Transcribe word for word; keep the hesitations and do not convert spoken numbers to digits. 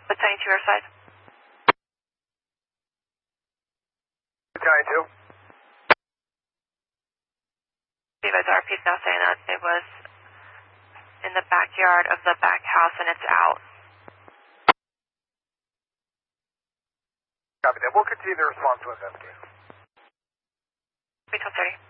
Battalion two airside. Battalion two. Levi's R P is now saying that it was in the backyard of the back house and it's out. Copy that. We'll continue the response to investigate. three twelve thirty.